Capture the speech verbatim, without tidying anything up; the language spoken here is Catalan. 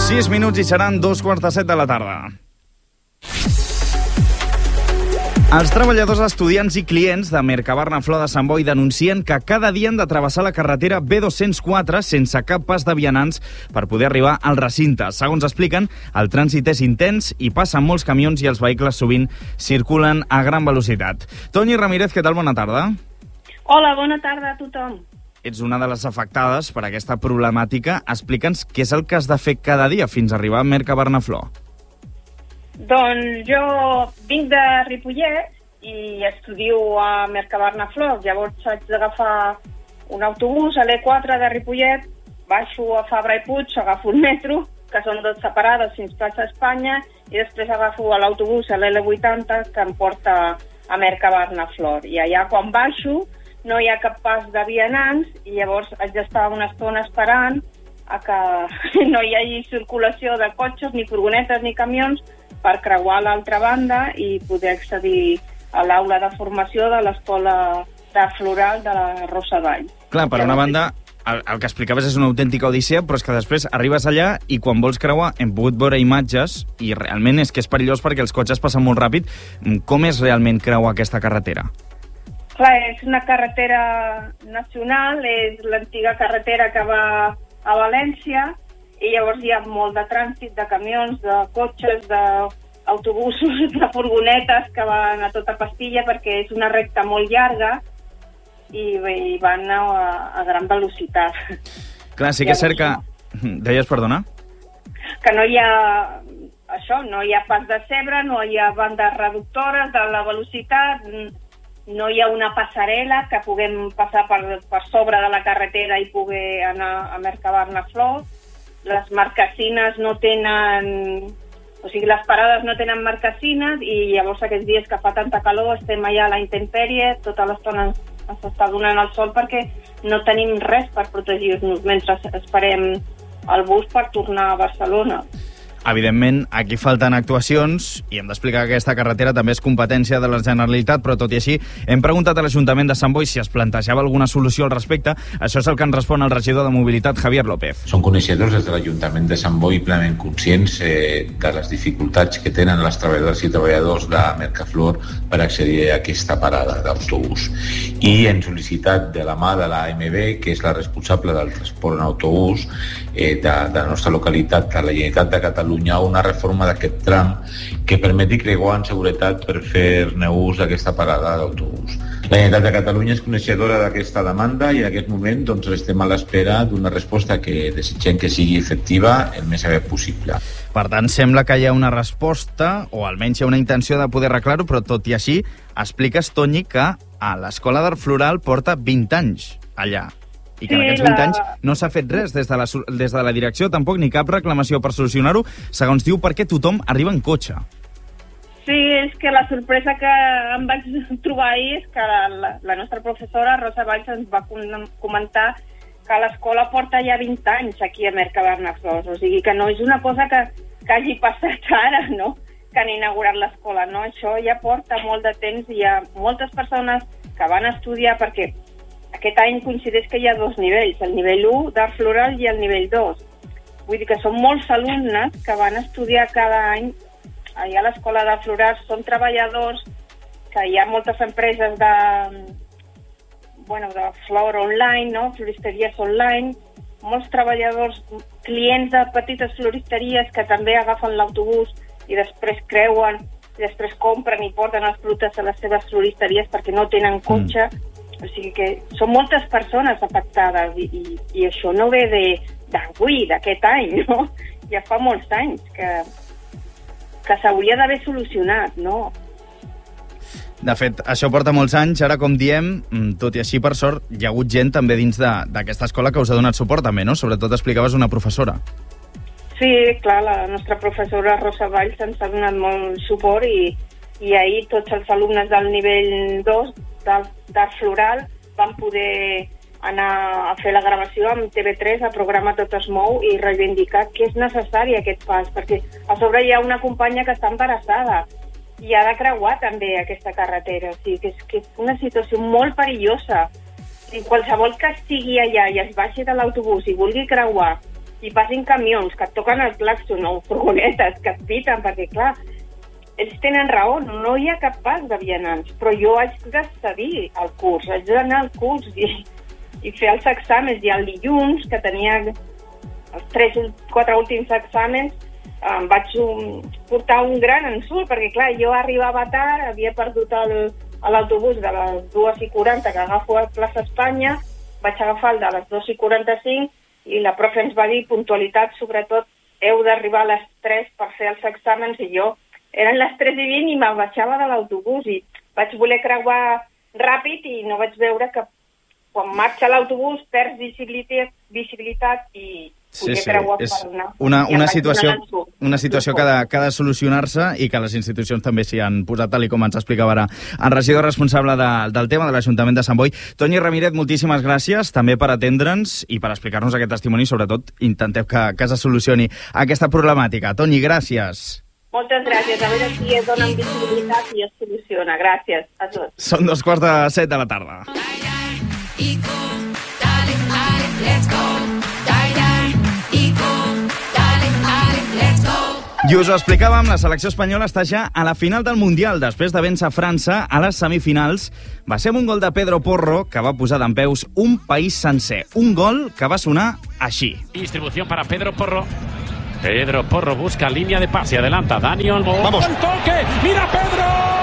sis minuts i seran dos quarts de set de la tarda. Els treballadors, estudiants i clients de Mercabarna-Flor de Sant Boi denuncien que cada dia han de travessar la carretera B dos-cents quatre sense cap pas de vianants per poder arribar al recinte. Segons expliquen, el trànsit és intens i passen molts camions i els vehicles sovint circulen a gran velocitat. Toni Ramírez, què tal? Bona tarda. Hola, bona tarda a tothom. Ets una de les afectades per aquesta problemàtica. Explica'ns què és el que has de fer cada dia fins a arribar a Mercabarna-Flor. Doncs jo vinc de Ripollet i estudio a Mercabarna-Flor. Llavors haig d'agafar un autobús a l'E quatre de Ripollet, baixo a Fabra i Puig, agafo un metro, que són dos separades fins Plaça Espanya, i després agafo l'autobús a l'L vuitanta que em porta a Mercabarna-Flor. I allà quan baixo no hi ha cap pas de vianants i llavors haig d'estar una estona esperant a que no hi hagi circulació de cotxes, ni furgonetes, ni camions, per creuar l'altra banda i poder accedir a l'aula de formació de l'Escola d'Art Floral de la Rosa Vall. Clar, per una banda, el, el que explicaves és una autèntica odissea, però és que després arribes allà i quan vols creuar hem pogut veure imatges i realment és que és perillós perquè els cotxes passen molt ràpid. Com és realment creuar aquesta carretera? Clar, és una carretera nacional, és l'antiga carretera que va a València, i llavors hi ha molt de trànsit, de camions, de cotxes, d'autobusos, de furgonetes que van a tota pastilla perquè és una recta molt llarga i, i van a, a gran velocitat. Clar, sí que és cert que... Deies, perdona? Que no hi ha... Això, no hi ha pas de zebra, no hi ha bandes reductores de la velocitat, no hi ha una passarel·la que puguem passar per, per sobre de la carretera i poder anar a Mercabarna-Flor. Les marquesines no tenen... O sigui, les parades no tenen marquesines i llavors aquests dies que fa tanta calor estem allà a la intempèrie, tota l'estona ens està donant el sol perquè no tenim res per protegir-nos mentre esperem el bus per tornar a Barcelona. Evidentment, aquí falten actuacions i hem d'explicar que aquesta carretera també és competència de la Generalitat, però tot i així hem preguntat a l'Ajuntament de Sant Boi si es plantejava alguna solució al respecte. Això és el que ens respon el regidor de Mobilitat, Javier López. Són coneixedors des de l'Ajuntament de Sant Boi plenament conscients eh, de les dificultats que tenen les treballadores i treballadors de Mercaflor per accedir a aquesta parada d'autobús. I hem sol·licitat de la mà de l'A M B, que és la responsable del transport en autobús eh, de, de la nostra localitat, de la Generalitat de Catalunya, una reforma d'aquest tram que permeti creuar en seguretat per fer-ne ús d'aquesta parada d'autobús. La Generalitat de Catalunya és coneixedora d'aquesta demanda i en aquest moment doncs, estem a l'espera d'una resposta que desitgem que sigui efectiva el més aviat possible. Per tant, sembla que hi ha una resposta, o almenys hi ha una intenció de poder arreglar-ho, però tot i així, expliques, Toni, que a l'Escola d'Art Floral porta vint anys allà. I que sí, en aquests vint la... anys no s'ha fet res des de, la, des de la direcció, tampoc ni cap reclamació per solucionar-ho, segons diu, perquè tothom arriba en cotxe. Sí, és que la sorpresa que em vaig trobar ahir és que la, la nostra professora, Rosa Valls, ens va comentar que l'escola porta ja vint anys aquí a Mercabarna-Flor, o sigui que no és una cosa que, que hagi passat ara, no?, que han inaugurat l'escola, no? Això ja porta molt de temps i hi ha moltes persones que van estudiar perquè aquest any coincideix que hi ha dos nivells, el nivell u d'Art Floral i el nivell dos. Vull dir que són molts alumnes que van estudiar cada any allà a l'Escola d'Art Floral. Són treballadors que hi ha moltes empreses de, bueno, de flor online, no? Floristeries online, molts treballadors, clients de petites floristeries que també agafen l'autobús i després creuen, i després compren i porten els productes a les seves floristeries perquè no tenen cotxe. Mm. O sigui que són moltes persones afectades i, i, i això no ve d'avui, d'aquest any, no? Ja fa molts anys que, que s'hauria d'haver solucionat, no? De fet, això porta molts anys, ara com diem, tot i així, per sort, hi ha hagut gent també dins d'aquesta escola que us ha donat suport també, no? Sobretot explicaves una professora. Sí, clar, la nostra professora Rosa Valls ens ha donat molt suport i, i ahir tots els alumnes del nivell dos d'Art Floral van poder anar a fer la gravació amb T V tres, al programa Tot es mou, i reivindicar que és necessari aquest pas, perquè a sobre hi ha una companya que està embarassada i ha de creuar també aquesta carretera. O sigui, que és, que és una situació molt perillosa. I qualsevol que estigui allà i es baixi de l'autobús i vulgui creuar i passin camions que et toquen el claxon o furgonetes que et piten, perquè, clar, ells tenen raó, no hi ha cap pas de vianants, però jo haig de cedir el curs, haig d'anar al curs i, i fer els exàmens, i el dilluns, que tenia els tres, quatre últims exàmens, em vaig um, portar un gran ensurt, perquè, clar, jo arribava tard, havia perdut el, l'autobús de les dues i quaranta que agafo a Plaça Espanya, vaig agafar el de les dues i quaranta-cinc, i la profe ens va dir, puntualitat, sobretot, heu d'arribar a les tres per fer els exàmens, i jo, eren les tres i vint i me'l baixava de l'autobús, i vaig voler creuar ràpid i no vaig veure que quan marxa l'autobús perds visibilitat, visibilitat i Sí, sí. És una, una situació, una situació que ha de, que ha de solucionar-se i que les institucions també s'hi han posat, tal com ens explicava ara el regidor responsable de, del tema de l'Ajuntament de Sant Boi. Toni Ramírez, moltíssimes gràcies també per atendre'ns i per explicar-nos aquest testimoni. Sobretot, intentem que, que se solucioni aquesta problemàtica. Toni, gràcies. Moltes gràcies. A veure si es donen visibilitat i es soluciona. Gràcies a tots. Són dos quarts de set de la tarda. I us ho explicàvem, la selecció espanyola està ja a la final del Mundial. Després de vèncer França a les semifinals, va ser un gol de Pedro Porro que va posar dempeus un país sencer. Un gol que va sonar així. Distribució para Pedro Porro. Pedro Porro busca línea de pase, adelanta Dani Olmo. Vamos. ¡El toque! ¡Mira Pedro!